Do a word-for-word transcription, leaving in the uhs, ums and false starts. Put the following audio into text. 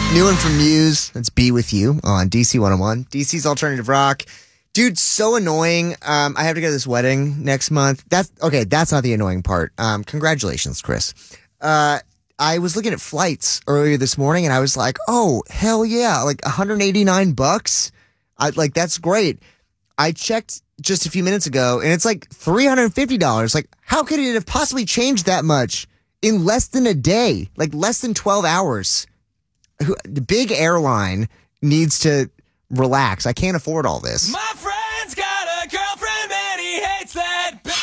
New one from Muse. That's Be With You on D C one oh one. D C's Alternative Rock. Dude, so annoying. Um, I have to go to this wedding next month. That's okay. That's not the annoying part. Um, congratulations, Chris. Uh, I was looking at flights earlier this morning and I was like, oh, hell yeah. Like one hundred eighty-nine bucks. I like, that's great. I checked just a few minutes ago and it's like three hundred fifty dollars. Like, how could it have possibly changed that much in less than a day? Like less than twelve hours. The big airline needs to relax. I can't afford all this. My